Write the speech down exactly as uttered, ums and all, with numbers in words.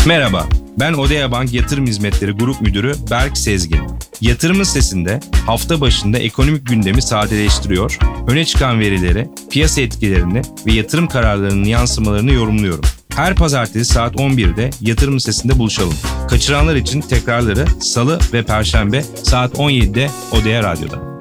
Merhaba, ben Odea Bank Yatırım Hizmetleri Grup Müdürü Berk Sezgin. Yatırımın Sesi'nde hafta başında ekonomik gündemi sadeleştiriyor, öne çıkan verileri, piyasa etkilerini ve yatırım kararlarının yansımalarını yorumluyorum. Her pazartesi saat on birde Yatırım Sesi'nde buluşalım. Kaçıranlar için tekrarları Salı ve Perşembe saat on yedide Odea Radyo'da.